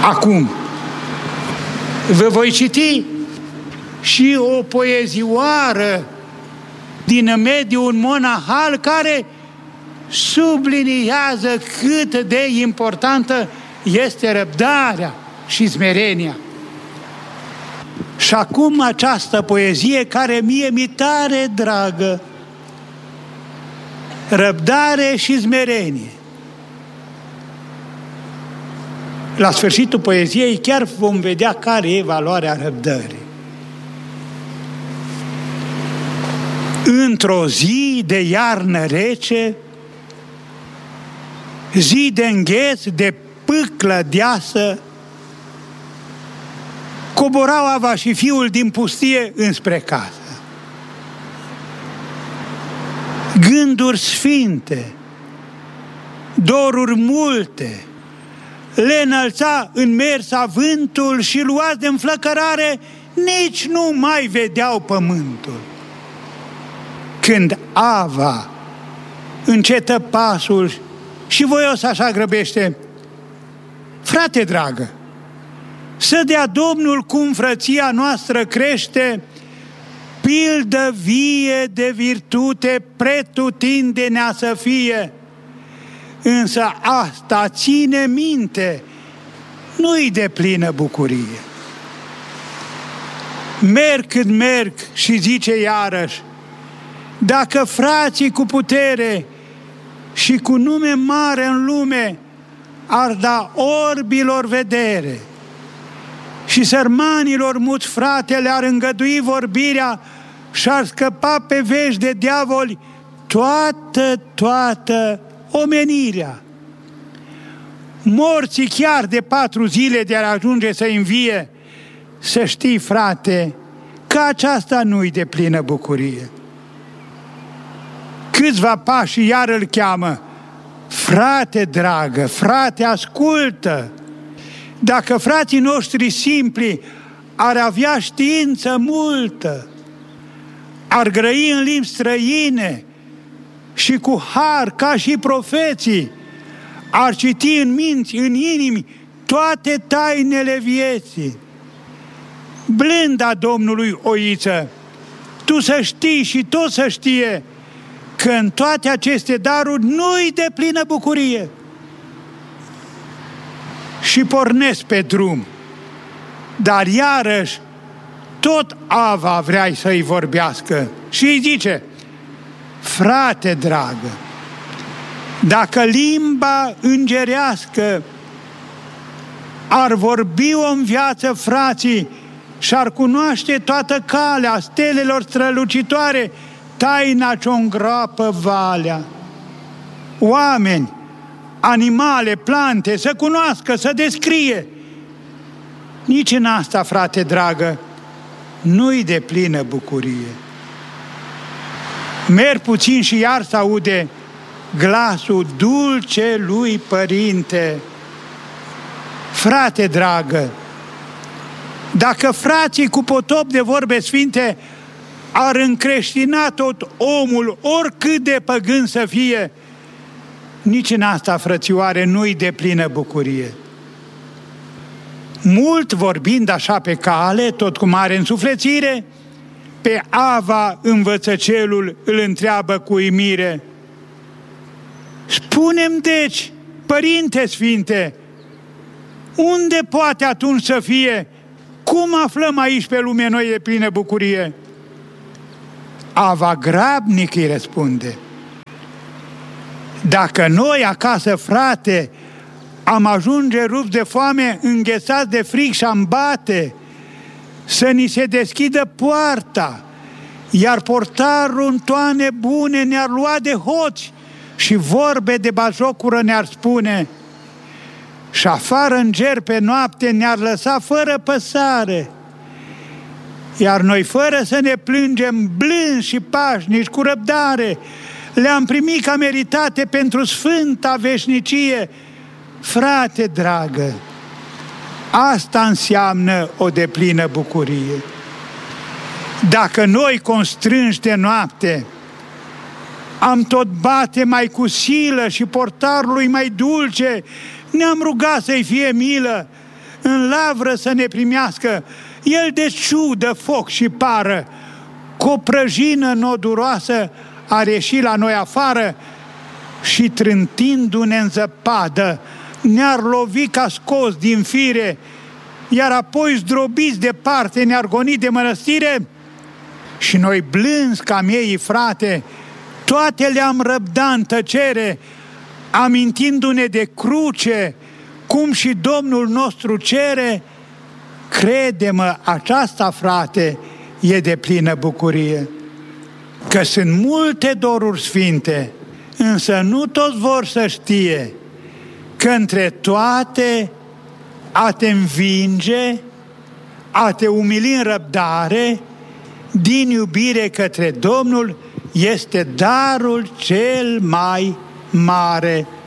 Acum, vă voi citi și o poezioară din mediul monahal care subliniază cât de importantă este răbdarea și smerenia. Și acum această poezie care mie mi tare dragă, răbdare și smerenie. La sfârșitul poeziei chiar vom vedea care e valoarea răbdării. Într-o zi de iarnă rece, zi de îngheț, de pâclă deasă, coborau Ava și fiul din pustie înspre casă. Gânduri sfinte, doruri multe, le înălța în mers avântul și luați de înflăcărare, nici nu mai vedeau pământul. Când Ava încetă pasul și voios așa grăbește: frate dragă, să dea Domnul cum frăția noastră crește, pildă vie de virtute pretutindenea să fie, însă asta ține minte, nu-i de plină bucurie. Merg cât merg și zice iarăși: dacă frații cu putere și cu nume mare în lume ar da orbilor vedere și sărmanilor muți frate le-ar îngădui vorbirea și ar scăpa pe vești de diavoli toată omenirea. Morții chiar de 4 zile de-ar ajunge să învie, să știi, frate, că aceasta nu-i de plină bucurie. Câțiva pași iar îl cheamă: frate dragă, frate, ascultă! Dacă frații noștri simpli ar avea știință multă, ar grăi în limbi străine și cu har ca și profeții, ar citi în minți, în inimi, toate tainele vieții. Blânda Domnului oiță, tu să știi și tot să știe că în toate aceste daruri nu-i de plină bucurie. Și pornesc pe drum, dar iarăși tot Ava vrea să-i vorbească și îi zice: frate dragă, dacă limba îngerească ar vorbi-o în viață frații și-ar cunoaște toată calea stelelor strălucitoare, taina ce-o îngroapă valea. Oameni, animale, plante, să cunoască, să descrie. Nici în asta, frate dragă, nu-i de plină bucurie. Merg puțin și iar s-aude glasul dulce lui părinte: frate dragă, dacă frații cu potop de vorbe sfinte ar încreștina tot omul, oricât de păgân să fie, nici în asta, frățioare, nu-i de plină bucurie. Mult vorbind așa pe cale, tot cu mare însuflețire, pe Ava învățăcelul îl întreabă cu uimire: spune-mi deci, părinte sfinte, unde poate atunci să fie? Cum aflăm aici pe lume noi de plină bucurie? Ava grabnic îi răspunde: dacă noi acasă, frate, am ajunge rupți de foame, înghețați de frig și am bate, să ni se deschidă poarta, iar portarul în toane bune ne-ar lua de hoți și vorbe de batjocură ne-ar spune, și afară în ger pe noapte ne-ar lăsa fără păsare, iar noi, fără să ne plângem, blânzi și pașnici, cu răbdare, le-am primit ca meritate pentru sfânta veșnicie. Frate dragă, asta înseamnă o deplină bucurie. Dacă noi, constrânși de noapte, am tot bate mai cu silă și portarului mai dulce, ne-am rugat să-i fie milă, în lavră să ne primească. El de ciudă, foc și pară, cu o prăjină noduroasă a ieșit la noi afară și trântindu-ne în zăpadă, ne-ar lovi ca scos din fire, iar apoi zdrobiți departe ne-ar goni de mănăstire și noi blânzi ca miei frate, toate le-am răbdat în tăcere, amintindu-ne de cruce, cum și Domnul nostru cere. Crede-mă, aceasta, frate, e de plină bucurie. Că sunt multe doruri sfinte, însă nu toți vor să știe că între toate a te învinge, a te umili în răbdare, din iubire către Domnul, este darul cel mai mare.